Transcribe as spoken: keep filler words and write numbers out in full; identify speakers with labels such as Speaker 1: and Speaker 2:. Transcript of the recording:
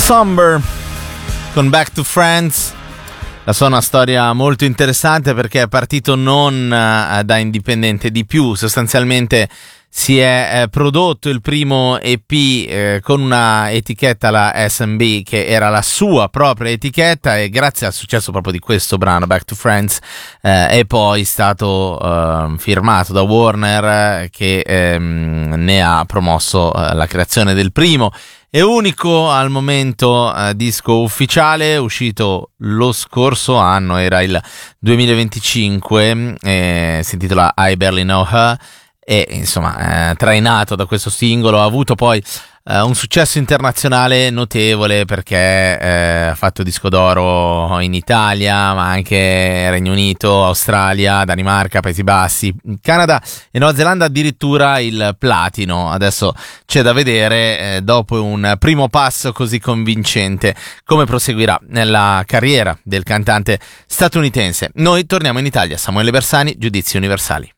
Speaker 1: Somber con Back to Friends. La sua è una storia molto interessante perché è partito non uh, da indipendente di più, sostanzialmente si è eh, prodotto il primo E P eh, con una etichetta, la S and B, che era la sua propria etichetta, e grazie al successo proprio di questo brano Back to Friends eh, è poi stato eh, firmato da Warner, che ehm, ne ha promosso eh, la creazione del primo e unico al momento eh, disco ufficiale, uscito lo scorso anno, era il duemilaventicinque, eh, si intitola I Barely Know Her. E insomma, eh, trainato da questo singolo, ha avuto poi eh, un successo internazionale notevole perché eh, ha fatto disco d'oro in Italia, ma anche Regno Unito, Australia, Danimarca, Paesi Bassi, Canada e Nuova Zelanda addirittura il platino. Adesso c'è da vedere, eh, dopo un primo passo così convincente, come proseguirà nella carriera del cantante statunitense. Noi torniamo in Italia. Samuele Bersani, Giudizi Universali.